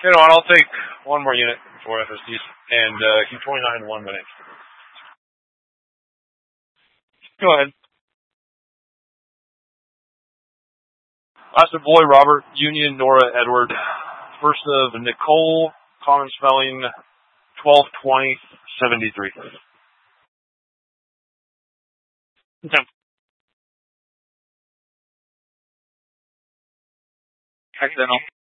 You know what? I'll take one more unit for FSDs and keep 29 in 1 minute. Go ahead. Last of Boy, Robert, Union, Nora, Edward. First of Nicole, common spelling, 122073. Okay. Accidental.